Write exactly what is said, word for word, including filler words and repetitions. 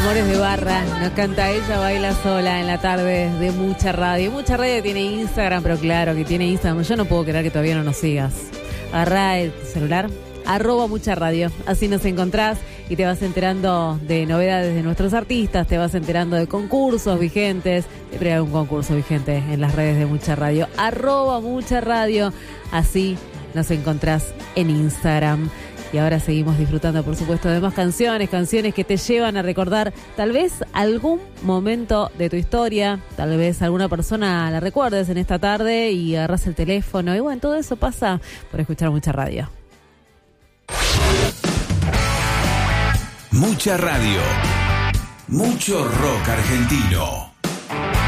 Amores de Barra, nos canta Ella Baila Sola en la tarde de Mucha Radio. Mucha Radio tiene Instagram, pero claro que tiene Instagram. Yo no puedo creer que todavía no nos sigas. Agarrá el celular, arroba Mucha Radio. Así nos encontrás y te vas enterando de novedades de nuestros artistas, te vas enterando de concursos vigentes. Siempre hay un concurso vigente en las redes de Mucha Radio. Arroba Mucha Radio. Así nos encontrás en Instagram. Y ahora seguimos disfrutando, por supuesto, de más canciones, canciones que te llevan a recordar tal vez algún momento de tu historia, tal vez alguna persona la recuerdes en esta tarde y agarras el teléfono. Y bueno, todo eso pasa por escuchar Mucha Radio. Mucha Radio. Mucho rock argentino.